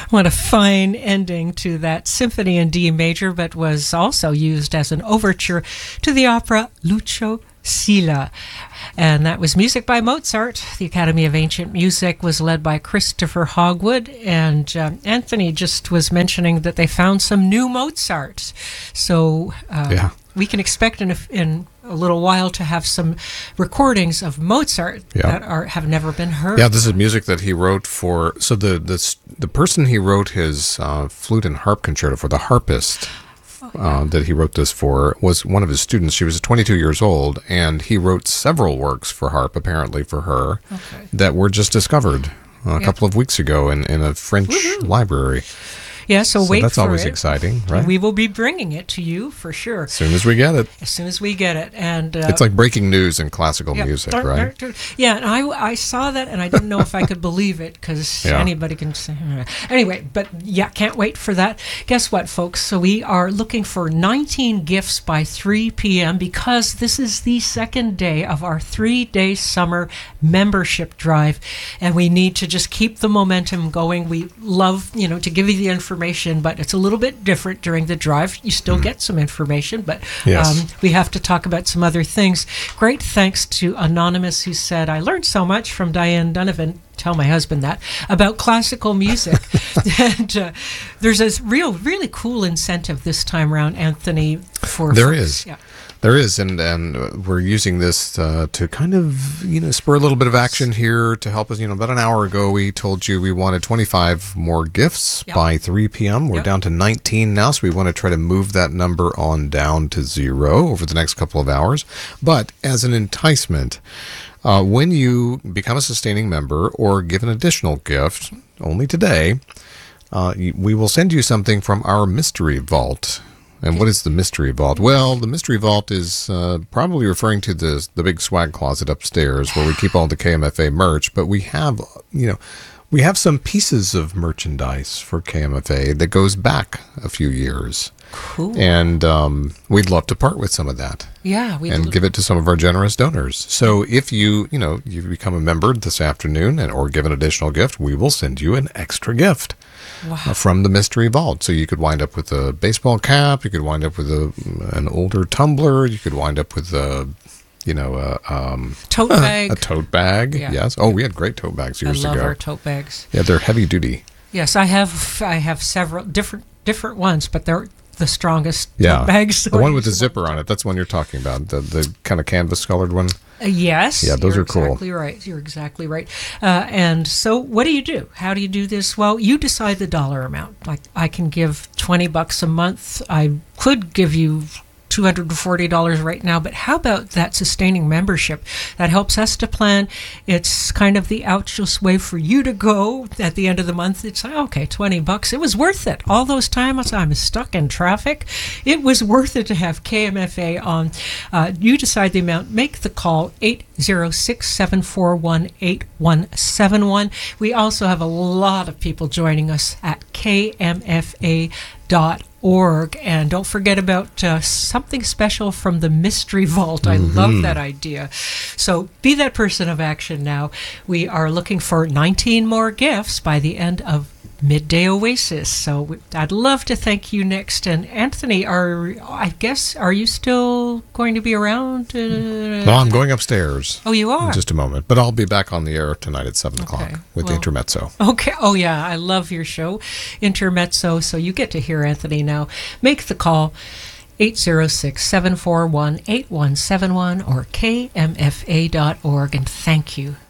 What a fine ending to that symphony in D major, but was also used as an overture to the opera Lucio Silla. And that was music by Mozart. The Academy of Ancient Music was led by Christopher Hogwood, and Anthony just was mentioning that they found some new Mozart. So we can expect in a little while to have some recordings of Mozart that have never been heard. Yeah, this is music that he wrote for. So the person he wrote his flute and harp concerto for, the harpist that he wrote this for, was one of his students. She was 22 years old, and he wrote several works for harp, apparently for her, that were just discovered a couple of weeks ago in a French library. Yeah, so wait for it. That's always exciting, right? We will be bringing it to you for sure. As soon as we get it. As soon as we get it. And it's like breaking news in classical music, right? Yeah, and I saw that, and I didn't know if I could believe it, because anybody can say. Anyway, but yeah, can't wait for that. Guess what, folks? So we are looking for 19 gifts by 3 p.m. because this is the second day of our 3-day summer membership drive, and we need to just keep the momentum going. We love, to give you the information, but it's a little bit different during the drive. You still get some information, but we have to talk about some other things. Great thanks to Anonymous, who said, I learned so much from Diane Donovan, tell my husband that, about classical music. And there's a really cool incentive this time around, Anthony, for There folks. is. Yeah. There is, and we're using this to kind of, spur a little bit of action here to help us. About an hour ago, we told you we wanted 25 more gifts by 3 p.m. We're down to 19 now, so we want to try to move that number on down to 0 over the next couple of hours. But as an enticement, when you become a sustaining member or give an additional gift, only today, we will send you something from our Mystery Vault. And what is the Mystery Vault? Well, the Mystery Vault is probably referring to the big swag closet upstairs where we keep all the KMFA merch. But we have, we have some pieces of merchandise for KMFA that goes back a few years. Cool. And we'd love to part with some of that. Yeah, and give it to some of our generous donors. So if you become a member this afternoon or give an additional gift, we will send you an extra gift. Wow. From the Mystery Vault. So you could wind up with a baseball cap, you could wind up with an older tumbler, you could wind up with a tote bag. A tote bag, yes. Oh, we had great tote bags years ago. I love our tote bags. Yeah, they're heavy duty. Yes, I have several different ones, but they're the strongest tote bags. The one with the zipper on it, that's the one you're talking about, the kind of canvas colored one. Yes. Yeah, those are cool. You're exactly right. And so what do you do? How do you do this? Well, you decide the dollar amount. Like, I can give $20 a month. I could give you $240 right now, but how about that sustaining membership? That helps us to plan. It's kind of the ouchiest way for you to go at the end of the month. It's like, okay, $20. It was worth it. All those times I was stuck in traffic, it was worth it to have KMFA on. You decide the amount. Make the call, 806-741-8171. We also have a lot of people joining us at KMFA.org. And don't forget about something special from the Mystery Vault. I love that idea. So be that person of action now. We are looking for 19 more gifts by the end of Midday Oasis. So I'd love to thank you next. And Anthony, are you still going to be around? No, I'm going upstairs. Oh, you are? In just a moment. But I'll be back on the air tonight at 7 o'clock with Intermezzo. Okay. Oh, yeah. I love your show, Intermezzo. So you get to hear Anthony now. Make the call, 806-741-8171 or kmfa.org. And thank you.